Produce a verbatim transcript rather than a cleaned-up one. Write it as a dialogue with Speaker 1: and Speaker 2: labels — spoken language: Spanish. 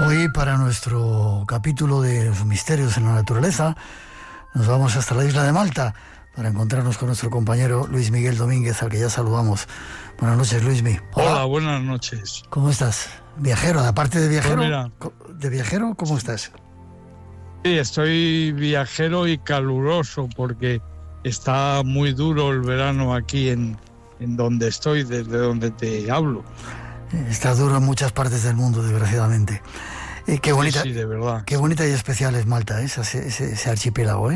Speaker 1: Hoy, para nuestro capítulo de los misterios en la naturaleza, nos vamos hasta la isla de Malta para encontrarnos con nuestro compañero Luis Miguel Domínguez, al que ya saludamos. Buenas noches, Luismi.
Speaker 2: Hola, Hola buenas noches.
Speaker 1: ¿Cómo estás? Viajero, aparte de viajero,
Speaker 2: pues mira,
Speaker 1: de viajero, ¿cómo estás?
Speaker 2: Sí, estoy viajero y caluroso porque está muy duro el verano aquí en, en donde estoy, desde donde te hablo.
Speaker 1: Está duro en muchas partes del mundo, desgraciadamente. Eh, qué bonita,
Speaker 2: sí, sí, de verdad.
Speaker 1: Qué bonita y especial es Malta, ¿eh? ese, ese, ese archipiélago, ¿eh?